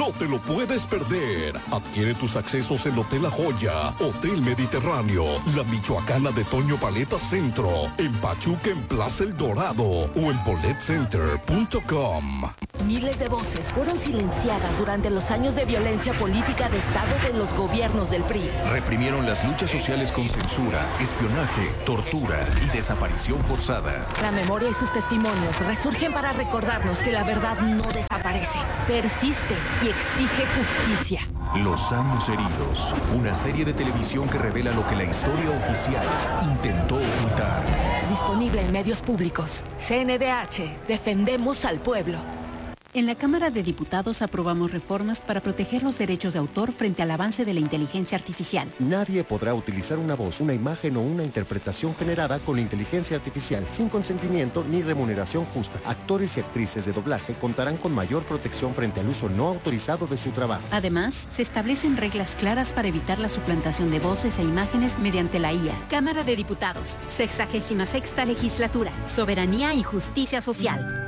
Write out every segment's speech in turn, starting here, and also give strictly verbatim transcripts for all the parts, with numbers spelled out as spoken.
no te lo puedes perder. Adquiere tus accesos en Hotel La Joya, Hotel Mediterráneo, La Michoacana de Toño Paleta Centro, en Pachuca en Plaza El Dorado o en bolet center punto com. Miles de voces fueron silenciadas durante los años de violencia política de Estado de los gobiernos del P R I. Reprimieron las luchas sociales con censura, espionaje, tortura y desaparición forzada. La memoria y sus testimonios resurgen para recordarnos que la verdad no desaparece, persiste y exige justicia. Los años heridos, una serie de televisión que revela lo que la historia oficial intentó ocultar. Disponible en medios públicos. C N D H, defendemos al pueblo. En la Cámara de Diputados aprobamos reformas para proteger los derechos de autor frente al avance de la inteligencia artificial. Nadie podrá utilizar una voz, una imagen o una interpretación generada con inteligencia artificial sin consentimiento ni remuneración justa. Actores y actrices de doblaje contarán con mayor protección frente al uso no autorizado de su trabajo. Además, se establecen reglas claras para evitar la suplantación de voces e imágenes mediante la I A. Cámara de Diputados, sexagésima sexta legislatura, soberanía y justicia social.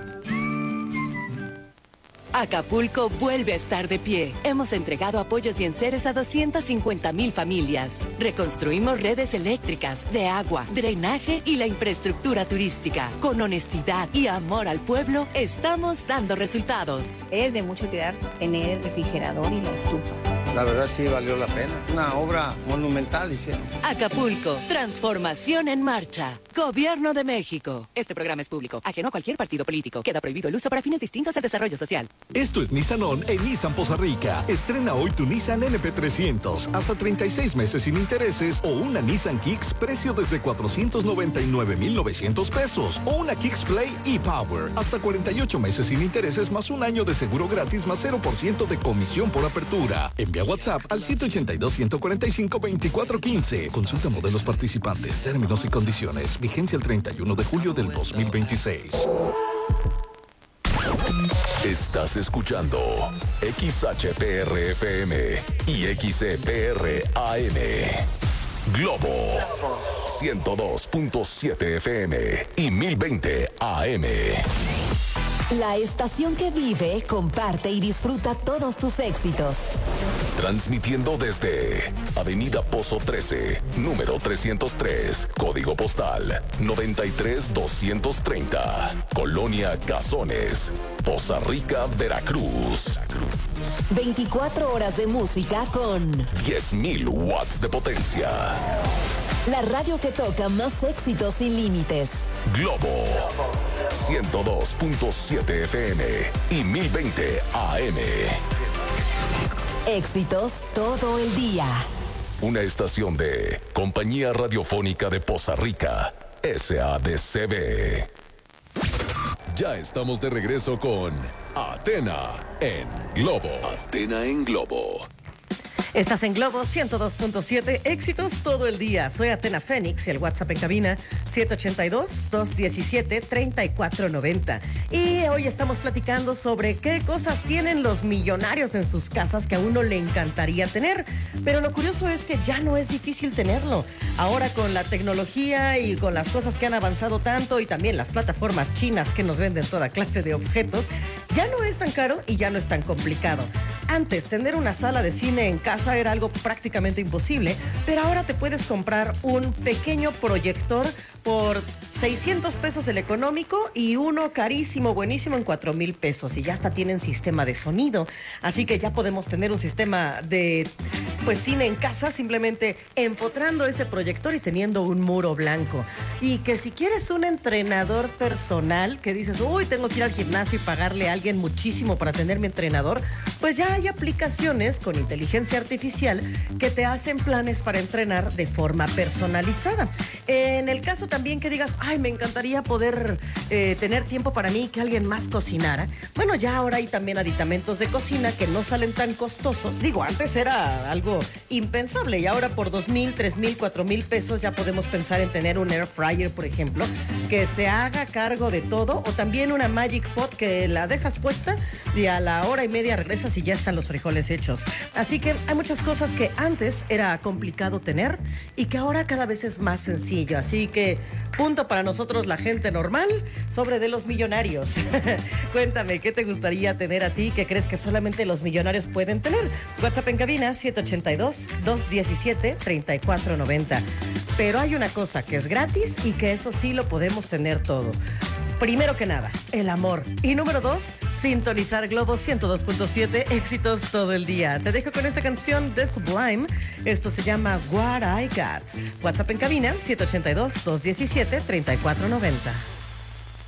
Acapulco vuelve a estar de pie. Hemos entregado apoyos y enseres a doscientas cincuenta mil familias. Reconstruimos redes eléctricas, de agua, drenaje y la infraestructura turística. Con honestidad y amor al pueblo, estamos dando resultados. Es de mucha utilidad tener el refrigerador y la estufa. La verdad sí valió la pena. Una obra monumental hicieron. Acapulco, transformación en marcha. Gobierno de México. Este programa es público, ajeno a cualquier partido político. Queda prohibido el uso para fines distintos al desarrollo social. Esto es Nissan On en Nissan Poza Rica. Estrena hoy tu Nissan N P trescientos, hasta treinta y seis meses sin intereses, o una Nissan Kicks, precio desde cuatrocientos noventa y nueve mil novecientos pesos, o una Kicks Play e-Power, hasta cuarenta y ocho meses sin intereses, más un año de seguro gratis, más cero por ciento de comisión por apertura. Envía WhatsApp al siete ocho dos, uno cuatro cinco, dos cuatro uno cinco. Consulta modelos participantes, términos y condiciones. Vigencia el treinta y uno de julio del dos mil veintiséis. Estás escuchando X H P R F M y X E P R A M. Globo ciento dos punto siete F M y mil veinte A M. La estación que vive, comparte y disfruta todos tus éxitos. Transmitiendo desde Avenida Pozo trece, número trescientos tres, código postal noventa y tres doscientos treinta, Colonia Cazones, Poza Rica, Veracruz. veinticuatro horas de música con diez mil watts de potencia. La radio que toca más éxitos sin límites. Globo ciento dos punto siete F M y mil veinte A M. Éxitos todo el día. Una estación de Compañía Radiofónica de Poza Rica, S A D C B. Ya estamos de regreso con Atena en Globo. Atena en Globo. Estás en Globo ciento dos punto siete, éxitos todo el día. Soy Atena Fénix y el WhatsApp en cabina siete ocho dos, dos uno siete, tres cuatro nueve cero. Y hoy estamos platicando sobre qué cosas tienen los millonarios en sus casas que a uno le encantaría tener. Pero lo curioso es que ya no es difícil tenerlo. Ahora con la tecnología y con las cosas que han avanzado tanto y también las plataformas chinas que nos venden toda clase de objetos, ya no es tan caro y ya no es tan complicado. Antes, tener una sala de cine en casa era algo prácticamente imposible, pero ahora te puedes comprar un pequeño proyector por seiscientos pesos el económico y uno carísimo, buenísimo en cuatro mil pesos, y ya hasta tienen sistema de sonido, así que ya podemos tener un sistema de pues cine en casa simplemente empotrando ese proyector y teniendo un muro blanco. Y que si quieres un entrenador personal, que dices, uy, tengo que ir al gimnasio y pagarle a alguien muchísimo para tener mi entrenador, pues ya hay aplicaciones con inteligencia artificial que te hacen planes para entrenar de forma personalizada. En el caso también que digas, ay, me encantaría poder eh, tener tiempo para mí, que alguien más cocinara. Bueno, ya ahora hay también aditamentos de cocina que no salen tan costosos. Digo, antes era algo algo impensable. Y ahora por dos mil, tres mil, cuatro mil pesos ya podemos pensar en tener un air fryer, por ejemplo, que se haga cargo de todo, o también una Magic Pot que la dejas puesta y a la hora y media regresas y ya están los frijoles hechos. Así que hay muchas cosas que antes era complicado tener y que ahora cada vez es más sencillo. Así que punto para nosotros, la gente normal, sobre de los millonarios. Cuéntame, ¿qué te gustaría tener a ti? ¿Qué crees que solamente los millonarios pueden tener? WhatsApp en cabina siete ocho dos, dos uno siete, tres cuatro nueve cero. Pero hay una cosa que es gratis y que eso sí lo podemos tener todo. Primero que nada, el amor. Y número dos, sintonizar Globo ciento dos punto siete, éxitos todo el día. Te dejo con esta canción de Sublime. Esto se llama What I Got. WhatsApp en cabina siete ocho dos, dos uno siete, tres cuatro nueve cero.